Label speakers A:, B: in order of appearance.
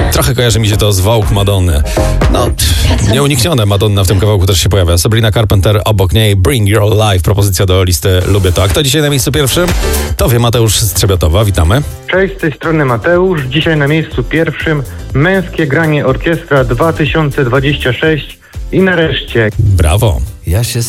A: Trochę kojarzy mi się to z Vogue Madonny. No, nieuniknione, Madonna w tym kawałku też się pojawia. Sabrina Carpenter, obok niej Bring Your Life, propozycja do listy Lubię To. A kto dzisiaj na miejscu pierwszym? To wie Mateusz z Trzebiatowa, witamy.
B: Cześć, z tej strony Mateusz. Dzisiaj na miejscu pierwszym Męskie Granie Orkiestra 2026 i nareszcie.
A: Brawo.
C: Ja się